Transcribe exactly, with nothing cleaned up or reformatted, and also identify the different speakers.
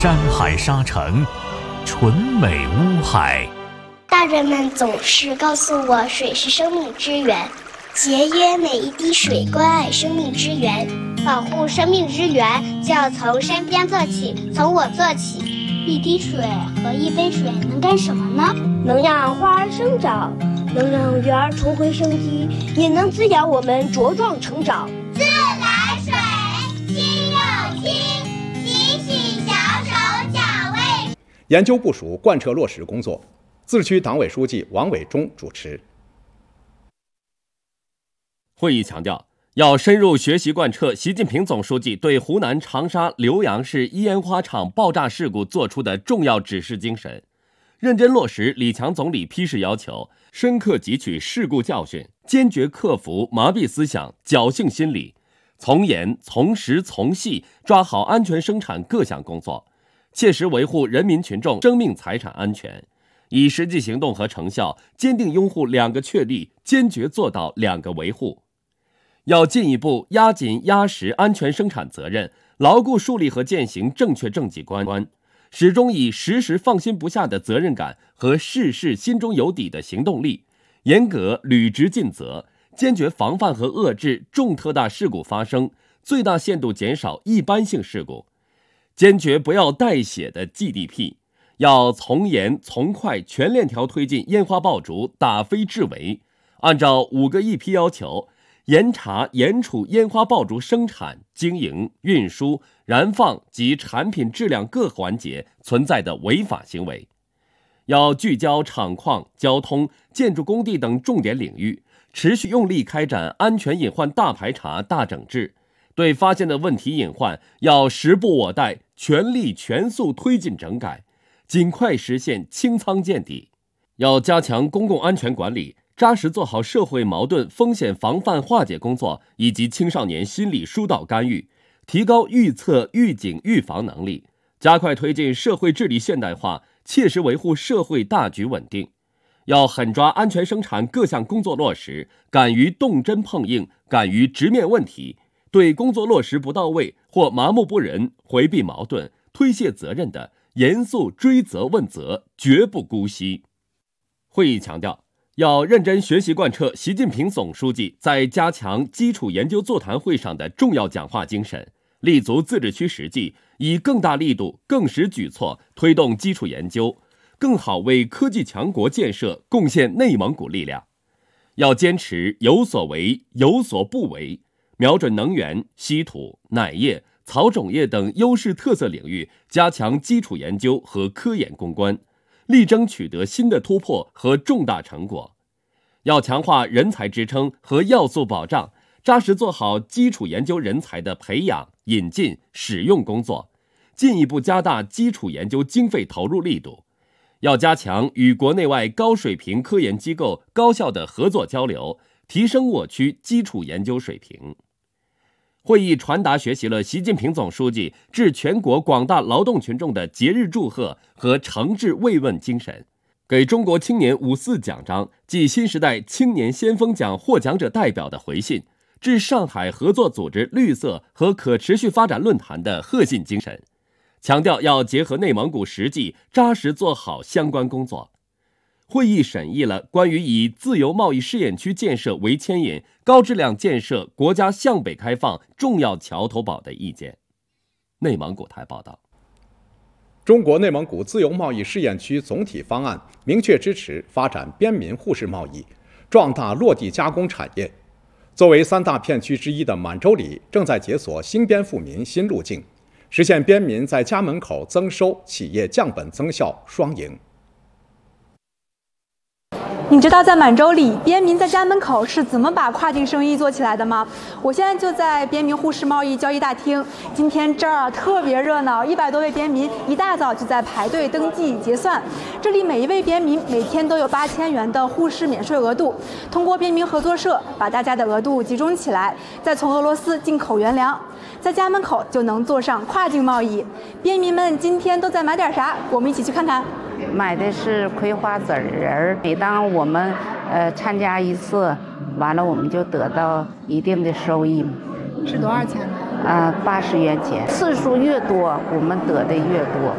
Speaker 1: 山海沙城，纯美乌海。
Speaker 2: 大人们总是告诉我，水是生命之源，节约每一滴水，关爱生命之源，保护生命之源，就要从身边做起，从我做起。一滴水和一杯水能干什么呢？能让花儿生长，能让鱼儿重回生机，也能滋养我们茁壮成长。
Speaker 3: 自来水，亲又亲，洗洗小手脚味。
Speaker 4: 研究部署贯彻落实工作，自治区党委书记王伟忠主持。
Speaker 5: 会议强调，要深入学习贯彻习近平总书记对湖南长沙浏阳市一烟花厂爆炸事故作出的重要指示精神，认真落实李强总理批示要求，深刻汲取事故教训，坚决克服麻痹思想、侥幸心理，从严、从实、从细抓好安全生产各项工作，切实维护人民群众生命财产安全，以实际行动和成效坚定拥护两个确立，坚决做到两个维护。要进一步压紧压实安全生产责任，牢固树立和践行正确政绩观，始终以时时放心不下的责任感和事事心中有底的行动力，严格履职尽责，坚决防范和遏制重特大事故发生，最大限度减少一般性事故，坚决不要带血的 G D P， 要从严从快全链条推进烟花爆竹打非治围，按照五个一批要求，严查严处烟花爆竹生产、经营、运输、燃放及产品质量各环节存在的违法行为。要聚焦厂矿、交通、建筑工地等重点领域，持续用力开展安全隐患大排查、大整治，对发现的问题隐患要时不我待，全力全速推进整改，尽快实现清仓见底。要加强公共安全管理，扎实做好社会矛盾风险防范化解工作以及青少年心理疏导干预，提高预测、预警、预防能力，加快推进社会治理现代化，切实维护社会大局稳定。要狠抓安全生产各项工作落实，敢于动真碰硬，敢于直面问题，对工作落实不到位或麻木不仁、回避矛盾、推卸责任的，严肃追责问责，绝不姑息。会议强调，要认真学习贯彻习近平总书记在加强基础研究座谈会上的重要讲话精神，立足自治区实际，以更大力度、更实举措推动基础研究，更好为科技强国建设贡献内蒙古力量。要坚持有所为、有所不为，瞄准能源、稀土、奶业、草种业等优势特色领域，加强基础研究和科研攻关，力争取得新的突破和重大成果。要强化人才支撑和要素保障，扎实做好基础研究人才的培养、引进、使用工作，进一步加大基础研究经费投入力度。要加强与国内外高水平科研机构高效的合作交流，提升我区基础研究水平。会议传达学习了习近平总书记致全国广大劳动群众的节日祝贺和诚挚慰问精神，给中国青年五四奖章暨新时代青年先锋奖获奖者代表的回信，致上海合作组织绿色和可持续发展论坛的贺信精神，强调要结合内蒙古实际，扎实做好相关工作。会议审议了关于以自由贸易试验区建设为牵引，高质量建设国家向北开放重要桥头堡的意见。内蒙古台报道，
Speaker 4: 中国内蒙古自由贸易试验区总体方案明确支持发展边民互市贸易，壮大落地加工产业。作为三大片区之一的满洲里正在解锁新边富民新路径，实现边民在家门口增收、企业降本增效双赢。
Speaker 6: 你知道在满洲里，边民在家门口是怎么把跨境生意做起来的吗？我现在就在边民互市贸易交易大厅，今天这儿啊特别热闹，一百多位边民一大早就在排队登记结算。这里每一位边民每天都有八千元的互市免税额度，通过边民合作社把大家的额度集中起来，再从俄罗斯进口原粮，在家门口就能做上跨境贸易。边民们今天都在买点啥？我们一起去看看。
Speaker 7: 买的是葵花籽仁儿，每当我们呃参加一次，完了我们就得到一定的收益。
Speaker 6: 是多少钱呢？
Speaker 7: 呃，八十元钱。次数越多，我们得的越多。